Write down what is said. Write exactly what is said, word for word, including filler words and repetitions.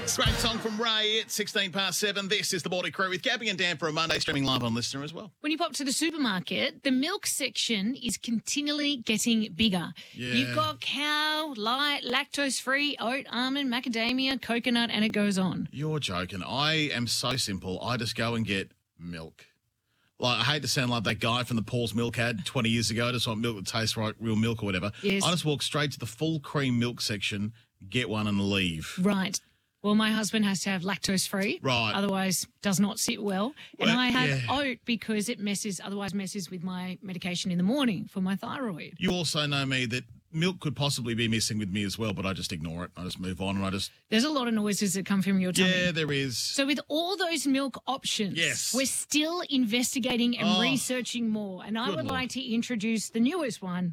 Great song from Ray at sixteen past seven. This is the Morning Crew with Gabby and Dan for a Monday, streaming live on Listener as well. When you pop to the supermarket, the milk section is continually getting bigger. Yeah. You've got cow, light, lactose-free, oat, almond, macadamia, coconut, and it goes on. You're joking. I am so simple. I just go and get milk. Like, I hate to sound like that guy from the Paul's Milk ad twenty years ago, just want milk that tastes like real milk or whatever. Yes. I just walk straight to the full cream milk section, get one and leave. Right. Well, my husband has to have lactose-free. Right. Otherwise, does not sit well. And Well, I have yeah. oat because it messes, otherwise messes with my medication in the morning for my thyroid. You also know me that milk could possibly be missing with me as well, but I just ignore it. I just move on and I just... There's a lot of noises that come from your tummy. Yeah, there is. So with all those milk options, Yes. we're still investigating and Oh, researching more. And I good would Lord. like to introduce the newest one,